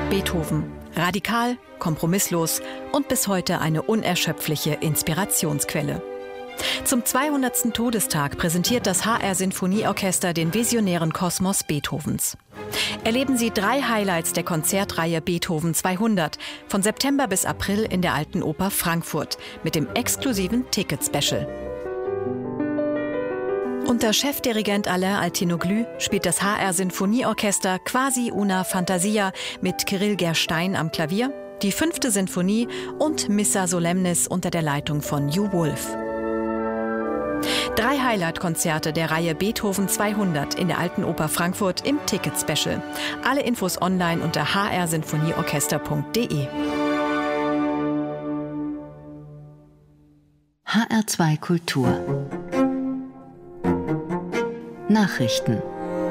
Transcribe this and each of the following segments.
Beethoven. Radikal, kompromisslos und bis heute eine unerschöpfliche Inspirationsquelle. Zum 200. Todestag präsentiert das HR Sinfonieorchester den visionären Kosmos Beethovens. Erleben Sie 3 Highlights der Konzertreihe Beethoven 200 von September bis April in der Alten Oper Frankfurt mit dem exklusiven Ticket-Special. Unter Chefdirigent Alain Altinoglu spielt das HR Sinfonieorchester Quasi una Fantasia mit Kirill Gerstein am Klavier, die 5. Sinfonie und Missa Solemnis unter der Leitung von Hugh Wolf. 3 Highlight-Konzerte der Reihe Beethoven 200 in der Alten Oper Frankfurt im Ticket-Special. Alle Infos online unter hrsinfonieorchester.de. HR2 Kultur Nachrichten.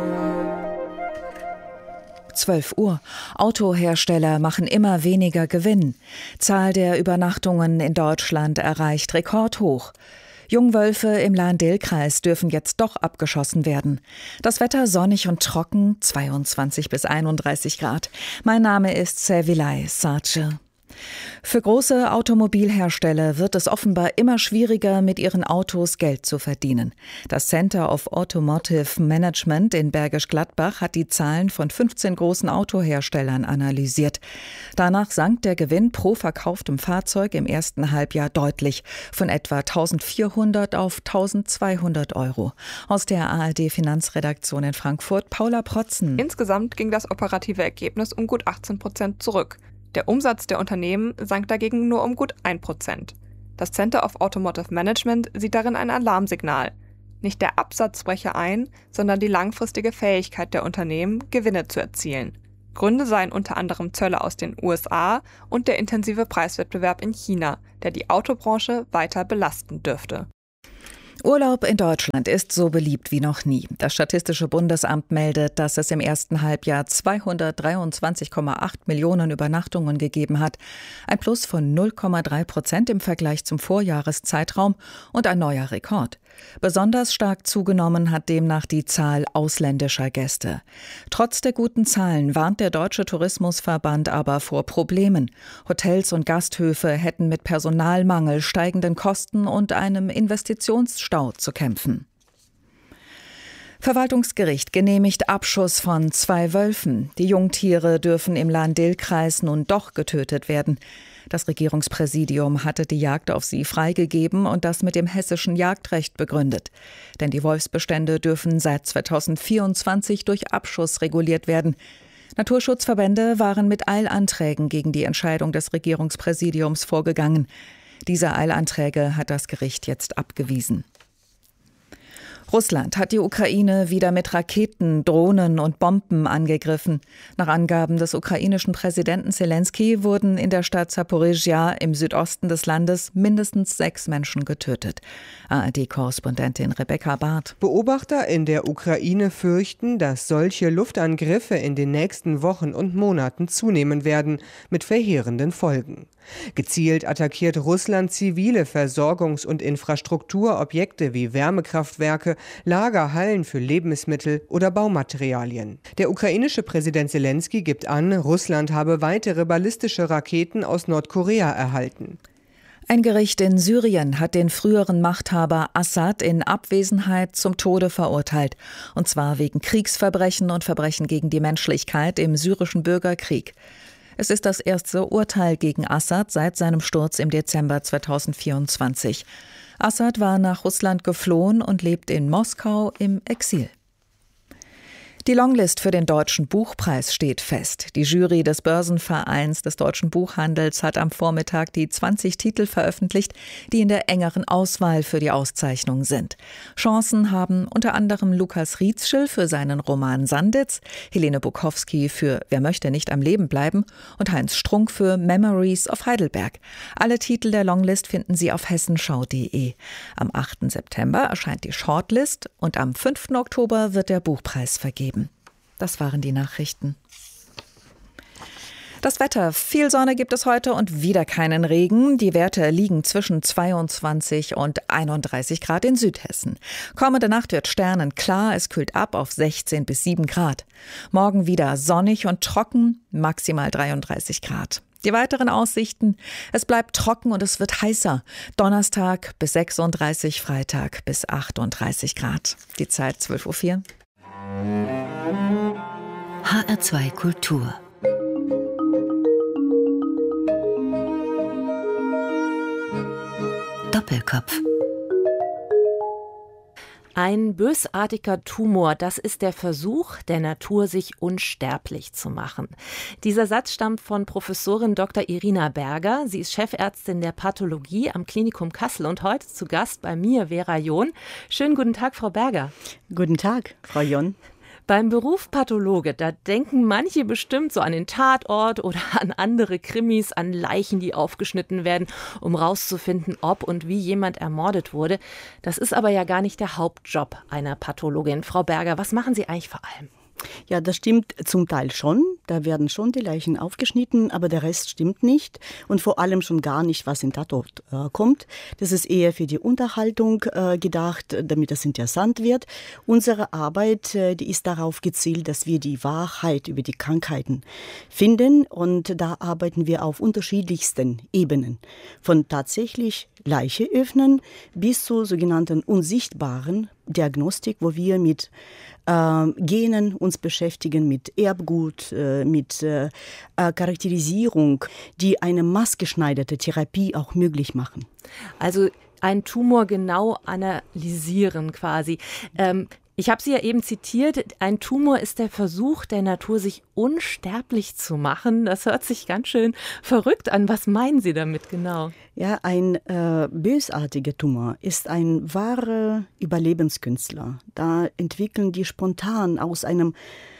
12 Uhr. Autohersteller machen immer weniger Gewinn. Zahl der Übernachtungen in Deutschland erreicht Rekordhoch. Jungwölfe im Lahn-Dill-Kreis dürfen jetzt doch abgeschossen werden. Das Wetter sonnig und trocken, 22 bis 31 Grad. Mein Name ist Servilay Sarce. Für große Automobilhersteller wird es offenbar immer schwieriger, mit ihren Autos Geld zu verdienen. Das Center of Automotive Management in Bergisch Gladbach hat die Zahlen von 15 großen Autoherstellern analysiert. Danach sank der Gewinn pro verkauftem Fahrzeug im ersten Halbjahr deutlich, von etwa 1.400 auf 1.200 Euro. Aus der ARD-Finanzredaktion in Frankfurt, Paula Protzen. Insgesamt ging das operative Ergebnis um gut 18% zurück. Der Umsatz der Unternehmen sank dagegen nur um gut 1%. Das Center of Automotive Management sieht darin ein Alarmsignal. Nicht der Absatz breche ein, sondern die langfristige Fähigkeit der Unternehmen, Gewinne zu erzielen. Gründe seien unter anderem Zölle aus den USA und der intensive Preiswettbewerb in China, der die Autobranche weiter belasten dürfte. Urlaub in Deutschland ist so beliebt wie noch nie. Das Statistische Bundesamt meldet, dass es im ersten Halbjahr 223,8 Millionen Übernachtungen gegeben hat. Ein Plus von 0,3% im Vergleich zum Vorjahreszeitraum und ein neuer Rekord. Besonders stark zugenommen hat demnach die Zahl ausländischer Gäste. Trotz der guten Zahlen warnt der Deutsche Tourismusverband aber vor Problemen. Hotels und Gasthöfe hätten mit Personalmangel, steigenden Kosten und einem Investitionsstau zu kämpfen. Verwaltungsgericht genehmigt Abschuss von 2 Wölfen. Die Jungtiere dürfen im Lahn-Dill-Kreis nun doch getötet werden. Das Regierungspräsidium hatte die Jagd auf sie freigegeben und das mit dem hessischen Jagdrecht begründet. Denn die Wolfsbestände dürfen seit 2024 durch Abschuss reguliert werden. Naturschutzverbände waren mit Eilanträgen gegen die Entscheidung des Regierungspräsidiums vorgegangen. Diese Eilanträge hat das Gericht jetzt abgewiesen. Russland hat die Ukraine wieder mit Raketen, Drohnen und Bomben angegriffen. Nach Angaben des ukrainischen Präsidenten Selenskyj wurden in der Stadt Zaporizhzhia im Südosten des Landes mindestens 6 Menschen getötet. ARD-Korrespondentin Rebecca Barth. Beobachter in der Ukraine fürchten, dass solche Luftangriffe in den nächsten Wochen und Monaten zunehmen werden, mit verheerenden Folgen. Gezielt attackiert Russland zivile Versorgungs- und Infrastrukturobjekte wie Wärmekraftwerke, Lagerhallen für Lebensmittel oder Baumaterialien. Der ukrainische Präsident Selenskyj gibt an, Russland habe weitere ballistische Raketen aus Nordkorea erhalten. Ein Gericht in Syrien hat den früheren Machthaber Assad in Abwesenheit zum Tode verurteilt. Und zwar wegen Kriegsverbrechen und Verbrechen gegen die Menschlichkeit im syrischen Bürgerkrieg. Es ist das erste Urteil gegen Assad seit seinem Sturz im Dezember 2024. Assad war nach Russland geflohen und lebt in Moskau im Exil. Die Longlist für den Deutschen Buchpreis steht fest. Die Jury des Börsenvereins des deutschen Buchhandels hat am Vormittag die 20 Titel veröffentlicht, die in der engeren Auswahl für die Auszeichnung sind. Chancen haben unter anderem Lukas Rietschel für seinen Roman Sanditz, Helene Bukowski für Wer möchte nicht am Leben bleiben und Heinz Strunk für Memories of Heidelberg. Alle Titel der Longlist finden Sie auf hessenschau.de. Am 8. September erscheint die Shortlist und am 5. Oktober wird der Buchpreis vergeben. Das waren die Nachrichten. Das Wetter. Viel Sonne gibt es heute und wieder keinen Regen. Die Werte liegen zwischen 22 und 31 Grad in Südhessen. Kommende Nacht wird sternenklar. Es kühlt ab auf 16 bis 7 Grad. Morgen wieder sonnig und trocken, maximal 33 Grad. Die weiteren Aussichten: Es bleibt trocken und es wird heißer. Donnerstag bis 36, Freitag bis 38 Grad. Die Zeit 12:04 Uhr. HR2 Kultur. Doppelkopf. Ein bösartiger Tumor, das ist der Versuch der Natur, sich unsterblich zu machen. Dieser Satz stammt von Professorin Dr. Irina Berger. Sie ist Chefärztin der Pathologie am Klinikum Kassel und heute zu Gast bei mir Vera John. Schönen guten Tag, Frau Berger. Guten Tag, Frau John. Beim Beruf Pathologe, da denken manche bestimmt so an den Tatort oder an andere Krimis, an Leichen, die aufgeschnitten werden, um rauszufinden, ob und wie jemand ermordet wurde. Das ist aber ja gar nicht der Hauptjob einer Pathologin. Frau Berger, was machen Sie eigentlich vor allem? Ja, das stimmt zum Teil schon. Da werden schon die Leichen aufgeschnitten, aber der Rest stimmt nicht. Und vor allem schon gar nicht, was im Tatort kommt. Das ist eher für die Unterhaltung gedacht, damit es interessant wird. Unsere Arbeit, die ist darauf gezielt, dass wir die Wahrheit über die Krankheiten finden. Und da arbeiten wir auf unterschiedlichsten Ebenen. Von tatsächlich Leiche öffnen bis zu sogenannten unsichtbaren Diagnostik, wo wir mit Genen uns beschäftigen, mit Erbgut, mit Charakterisierung, die eine maßgeschneiderte Therapie auch möglich machen. Also einen Tumor genau analysieren quasi. Ich habe Sie ja eben zitiert, ein Tumor ist der Versuch der Natur, sich unsterblich zu machen. Das hört sich ganz schön verrückt an. Was meinen Sie damit genau? Ja, ein bösartiger Tumor ist ein wahrer Überlebenskünstler. Da entwickeln die spontan aus einem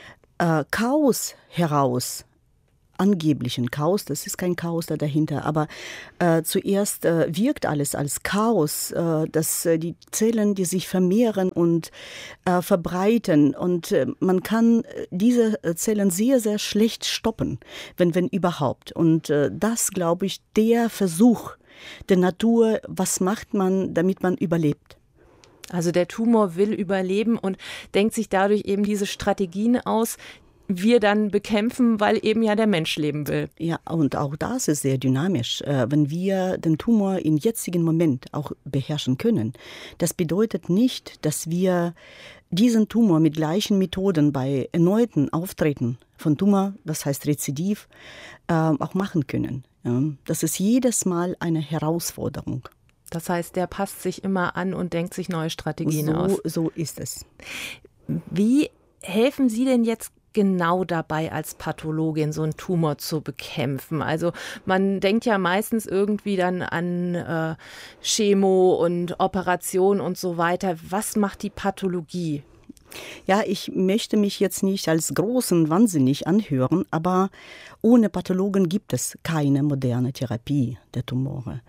Chaos heraus, angeblichen Chaos, das ist kein Chaos da dahinter, aber zuerst wirkt alles als Chaos, dass die Zellen, die sich vermehren und verbreiten und man kann diese Zellen sehr, sehr schlecht stoppen, wenn überhaupt. Und das, glaube ich, der Versuch der Natur, was macht man, damit man überlebt. Also der Tumor will überleben und denkt sich dadurch eben diese Strategien aus, wir dann bekämpfen, weil eben ja der Mensch leben will. Ja, und auch das ist sehr dynamisch. Wenn wir den Tumor im jetzigen Moment auch beherrschen können, das bedeutet nicht, dass wir diesen Tumor mit gleichen Methoden bei erneuten Auftreten von Tumor, das heißt Rezidiv, auch machen können. Ja, das ist jedes Mal eine Herausforderung. Das heißt, der passt sich immer an und denkt sich neue Strategien aus. So ist es. Wie helfen Sie denn jetzt genau dabei, als Pathologin so einen Tumor zu bekämpfen? Also man denkt ja meistens irgendwie dann an Chemo und Operation und so weiter. Was macht die Pathologie? Ja, ich möchte mich jetzt nicht als großen Wahnsinnig anhören, aber ohne Pathologen gibt es keine moderne Therapie der Tumore.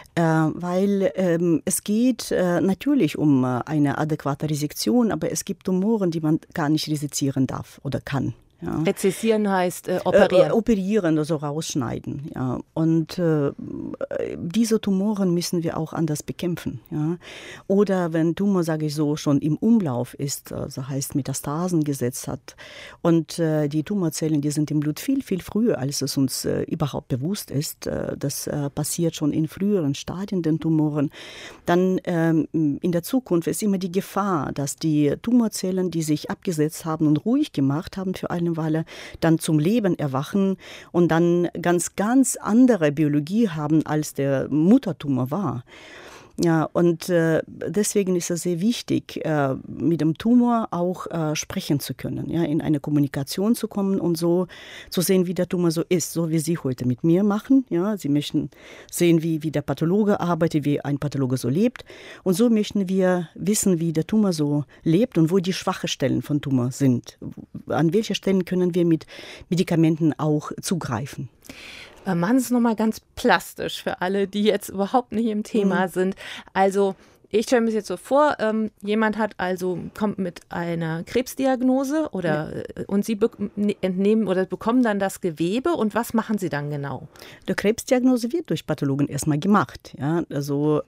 Weil es geht natürlich um eine adäquate Resektion, aber es gibt Tumoren, die man gar nicht resezieren darf oder kann. Ja. Rezessieren heißt operieren. Operieren, also rausschneiden. Ja. Und diese Tumoren müssen wir auch anders bekämpfen. Ja. Oder wenn Tumor, sage ich so, schon im Umlauf ist, also heißt Metastasen gesetzt hat und die Tumorzellen, die sind im Blut viel, viel früher, als es uns überhaupt bewusst ist. Das passiert schon in früheren Stadien den Tumoren. Dann in der Zukunft ist immer die Gefahr, dass die Tumorzellen, die sich abgesetzt haben und ruhig gemacht haben für eine Weile, dann zum Leben erwachen und dann ganz, ganz andere Biologie haben, als der Muttertumor war. Ja, und deswegen ist es sehr wichtig, mit dem Tumor auch sprechen zu können, ja, in eine Kommunikation zu kommen und so zu sehen, wie der Tumor so ist, so wie Sie heute mit mir machen. Ja, Sie möchten sehen, wie der Pathologe arbeitet, wie ein Pathologe so lebt. Und so möchten wir wissen, wie der Tumor so lebt und wo die schwachen Stellen von Tumor sind. An welchen Stellen können wir mit Medikamenten auch zugreifen. Machen Sie es nochmal ganz plastisch für alle, die jetzt überhaupt nicht im Thema sind. Also Ich stelle mir das jetzt so vor, jemand kommt mit einer Krebsdiagnose und Sie entnehmen oder bekommen dann das Gewebe und was machen Sie dann genau? Die Krebsdiagnose wird durch Pathologen erstmal gemacht. Ja? Also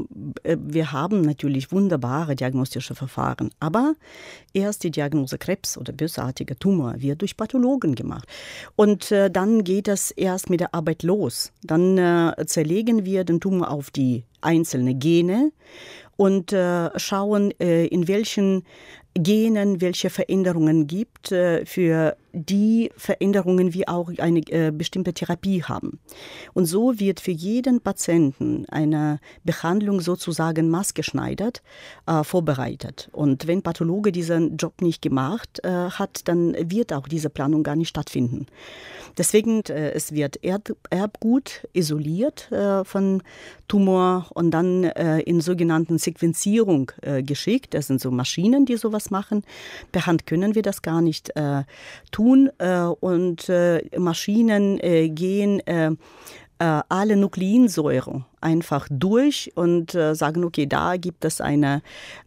wir haben natürlich wunderbare diagnostische Verfahren, aber erst die Diagnose Krebs oder bösartiger Tumor wird durch Pathologen gemacht. Und dann geht das erst mit der Arbeit los. Dann zerlegen wir den Tumor auf die einzelne Gene und schauen, in welchen Genen welche Veränderungen gibt, für die Veränderungen wir auch eine bestimmte Therapie haben. Und so wird für jeden Patienten eine Behandlung sozusagen maßgeschneidert vorbereitet. Und wenn Pathologe diesen Job nicht gemacht hat, dann wird auch diese Planung gar nicht stattfinden. Deswegen, es wird Erbgut isoliert von Tumor und dann in sogenannten Sequenzierung geschickt. Das sind so Maschinen, die sowas machen. Per Hand können wir das gar nicht tun. Und Maschinen gehen alle Nukleinsäuren einfach durch und sagen, okay, da gibt es eine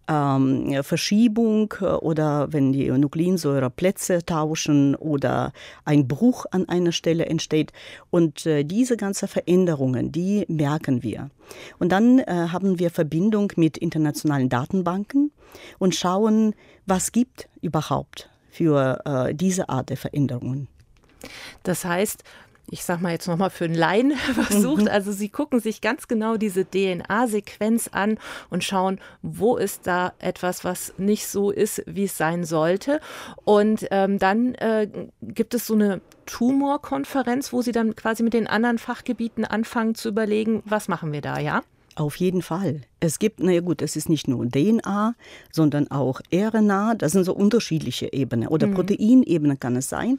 Verschiebung oder wenn die Nukleinsäure Plätze tauschen oder ein Bruch an einer Stelle entsteht. Und diese ganzen Veränderungen, die merken wir. Und dann haben wir Verbindung mit internationalen Datenbanken und schauen, was gibt überhaupt für diese Art der Veränderungen. Das heißt, ich sage mal jetzt nochmal für einen Laien versucht, also Sie gucken sich ganz genau diese DNA-Sequenz an und schauen, wo ist da etwas, was nicht so ist, wie es sein sollte. Und dann gibt es so eine Tumorkonferenz, wo Sie dann quasi mit den anderen Fachgebieten anfangen zu überlegen, was machen wir da, ja? Auf jeden Fall. Es gibt, es ist nicht nur DNA, sondern auch RNA. Das sind so unterschiedliche Ebenen. Oder Proteinebene kann es sein.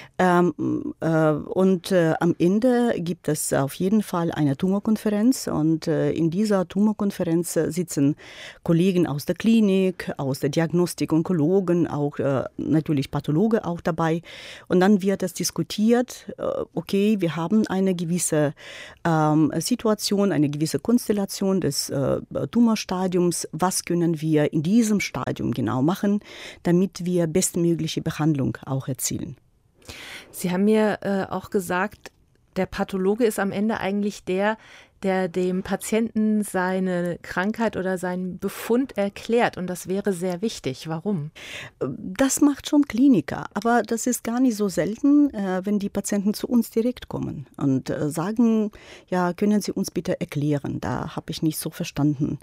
Und am Ende gibt es auf jeden Fall eine Tumorkonferenz. Und in dieser Tumorkonferenz sitzen Kollegen aus der Klinik, aus der Diagnostik, Onkologen, auch natürlich Pathologe auch dabei. Und dann wird es diskutiert, okay, wir haben eine gewisse Situation, eine gewisse Konstellation des Tumorstadiums, was können wir in diesem Stadium genau machen, damit wir bestmögliche Behandlung auch erzielen. Sie haben mir auch gesagt, der Pathologe ist am Ende eigentlich der dem Patienten seine Krankheit oder seinen Befund erklärt. Und das wäre sehr wichtig. Warum? Das macht schon Kliniker. Aber das ist gar nicht so selten, wenn die Patienten zu uns direkt kommen und sagen, ja, können Sie uns bitte erklären? Da habe ich nicht so verstanden,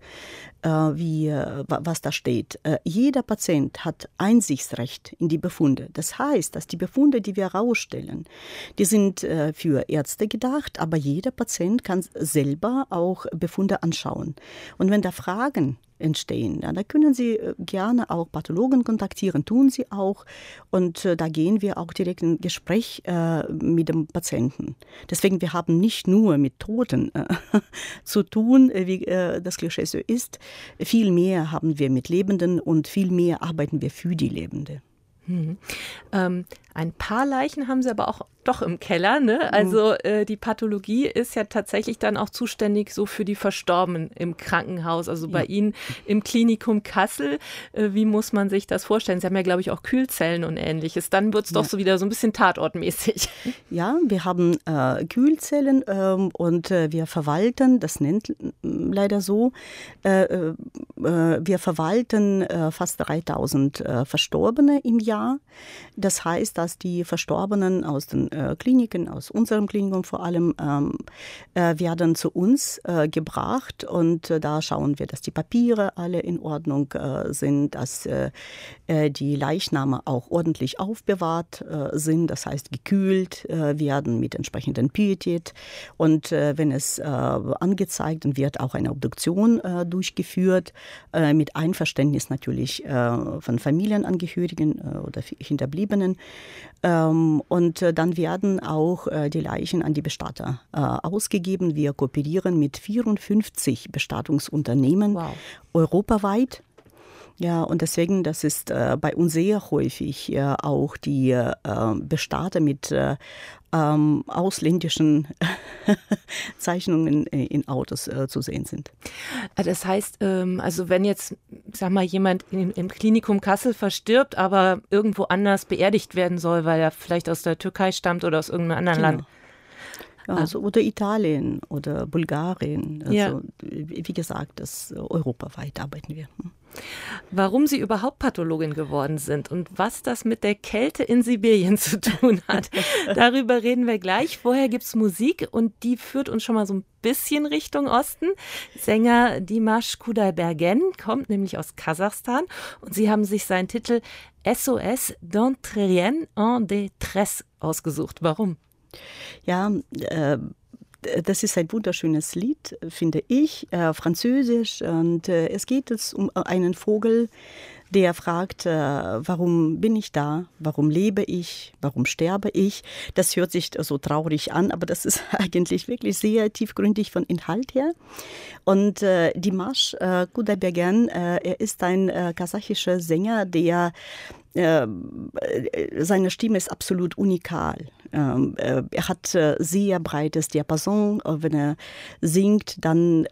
was da steht. Jeder Patient hat Einsichtsrecht in die Befunde. Das heißt, dass die Befunde, die wir herausstellen, die sind für Ärzte gedacht, aber jeder Patient kann selber auch Befunde anschauen. Und wenn da Fragen entstehen, ja, da können Sie gerne auch Pathologen kontaktieren, tun Sie auch. Und da gehen wir auch direkt in Gespräch mit dem Patienten. Deswegen, wir haben nicht nur mit Toten zu tun, wie das Klischee so ist. Viel mehr haben wir mit Lebenden und viel mehr arbeiten wir für die Lebende. Ein paar Leichen haben Sie aber auch doch im Keller, ne? Also die Pathologie ist ja tatsächlich dann auch zuständig so für die Verstorbenen im Krankenhaus, also bei Ihnen im Klinikum Kassel. Wie muss man sich das vorstellen? Sie haben ja, glaube ich, auch Kühlzellen und Ähnliches. Dann wird es doch so wieder so ein bisschen tatortmäßig. Ja, wir haben Kühlzellen und wir verwalten, das nennt leider so, wir verwalten fast 3000 Verstorbene im Jahr. Das heißt, dass die Verstorbenen aus den Kliniken, aus unserem Klinikum vor allem, werden zu uns gebracht und da schauen wir, dass die Papiere alle in Ordnung sind, dass die Leichname auch ordentlich aufbewahrt sind, das heißt gekühlt werden mit entsprechenden Pietät und wenn es angezeigt, dann wird auch eine Obduktion durchgeführt, mit Einverständnis natürlich von Familienangehörigen oder Hinterbliebenen. Und dann werden auch die Leichen an die Bestatter ausgegeben. Wir kooperieren mit 54 Bestattungsunternehmen europaweit. Ja, und deswegen, das ist bei uns sehr häufig auch die Bestatter mit ausländischen Zeichnungen in Autos zu sehen sind. Das heißt, also wenn jetzt, sag mal, jemand im Klinikum Kassel verstirbt, aber irgendwo anders beerdigt werden soll, weil er vielleicht aus der Türkei stammt oder aus irgendeinem anderen Land. Ja, also, oder Italien oder Bulgarien. Also, ja. Wie gesagt, das europaweit arbeiten wir. Warum Sie überhaupt Pathologin geworden sind und was das mit der Kälte in Sibirien zu tun hat, darüber reden wir gleich. Vorher gibt es Musik und die führt uns schon mal so ein bisschen Richtung Osten. Sänger Dimash Kudaibergen kommt nämlich aus Kasachstan und Sie haben sich seinen Titel SOS d'Entrrienne en Détresse ausgesucht. Warum? Ja, das ist ein wunderschönes Lied, finde ich, französisch. Und es geht um einen Vogel, der fragt, warum bin ich da, warum lebe ich, warum sterbe ich. Das hört sich so traurig an, aber das ist eigentlich wirklich sehr tiefgründig von Inhalt her. Und Dimash Kudaibergen, er ist ein kasachischer Sänger, der seine Stimme ist absolut unikal. Er hat sehr breites Diapason. Wenn er singt, dann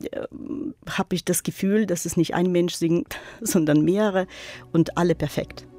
habe ich das Gefühl, dass es nicht ein Mensch singt, sondern mehrere und alle perfekt.